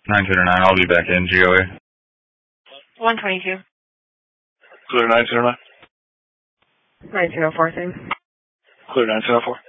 909, I'll be back in GOA. 122. Clear 909. 1904, same. Clear 1904.